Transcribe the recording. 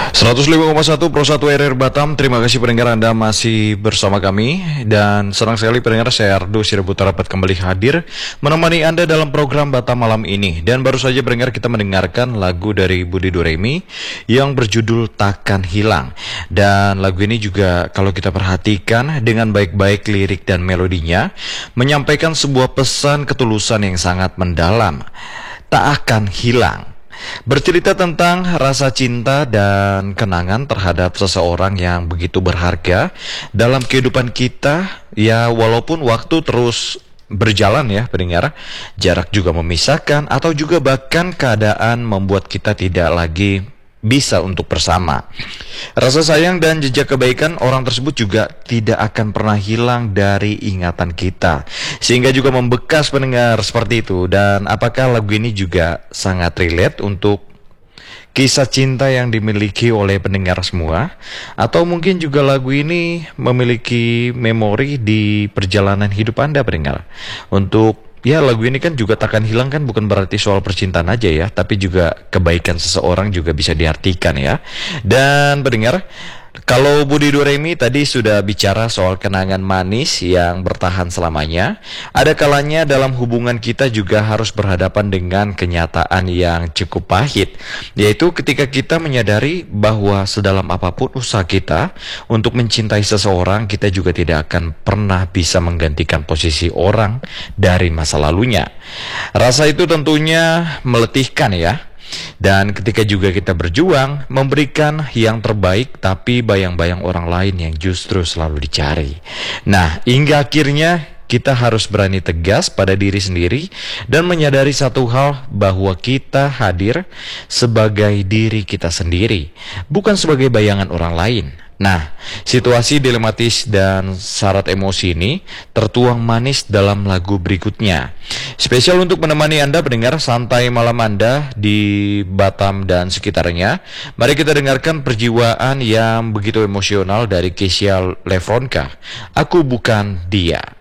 105,1 Pro 1 RR Batam. Terima kasih pendengar, Anda masih bersama kami. Dan senang sekali pendengar, saya Ardo Siraputra dapat kembali hadir menemani Anda dalam program Batam malam ini. Dan baru saja pendengar, kita mendengarkan lagu dari Budi Doremi yang berjudul Takkan Hilang. Dan lagu ini juga kalau kita perhatikan dengan baik-baik lirik dan melodinya menyampaikan sebuah pesan ketulusan yang sangat mendalam. Tak akan hilang. Bercerita tentang rasa cinta dan kenangan terhadap seseorang yang begitu berharga dalam kehidupan kita. Ya, walaupun waktu terus berjalan ya pendengar, jarak juga memisahkan atau juga bahkan keadaan membuat kita tidak lagi bisa untuk bersama. Rasa sayang dan jejak kebaikan orang tersebut juga tidak akan pernah hilang dari ingatan kita, sehingga juga membekas pendengar seperti itu. Dan apakah lagu ini juga sangat relate untuk kisah cinta yang dimiliki oleh pendengar semua? Atau mungkin juga lagu ini memiliki memori di perjalanan hidup Anda pendengar? Untuk ya, lagu ini kan juga takkan hilang, kan bukan berarti soal percintaan aja ya, tapi juga kebaikan seseorang juga bisa diartikan ya. Dan pendengar, kalau Budi Doremi tadi sudah bicara soal kenangan manis yang bertahan selamanya, ada kalanya dalam hubungan kita juga harus berhadapan dengan kenyataan yang cukup pahit, yaitu ketika kita menyadari bahwa sedalam apapun usaha kita untuk mencintai seseorang, kita juga tidak akan pernah bisa menggantikan posisi orang dari masa lalunya. Rasa itu tentunya meletihkan ya. Dan ketika juga kita berjuang memberikan yang terbaik, tapi bayang-bayang orang lain yang justru selalu dicari. Nah, hingga akhirnya kita harus berani tegas pada diri sendiri dan menyadari satu hal, bahwa kita hadir sebagai diri kita sendiri, bukan sebagai bayangan orang lain. Nah, situasi dilematis dan syarat emosi ini tertuang manis dalam lagu berikutnya. Spesial untuk menemani Anda pendengar santai malam Anda di Batam dan sekitarnya. Mari kita dengarkan perjiwaan yang begitu emosional dari Kesha Lefronka, Aku Bukan Dia.